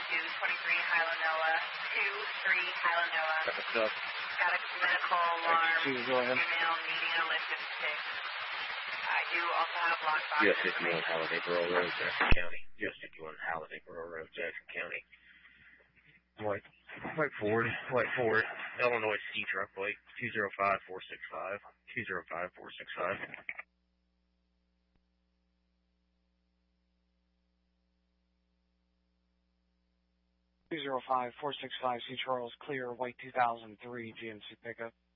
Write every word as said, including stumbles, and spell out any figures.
two twenty-three Hilo-Noah, two three Hilo-Noah. What's up? Got a medical alarm, two, go ahead. female needing a lift at six. I do also have lockbox. U S fifty-one Holiday Borough Road, Jackson County. U S fifty-one Holiday Borough Road, Jackson County. White, white Ford, white Ford, Illinois C truck plate, two zero five four six five, two zero five four six five. two zero five four six five C Charles, clear, white two thousand three G M C pickup.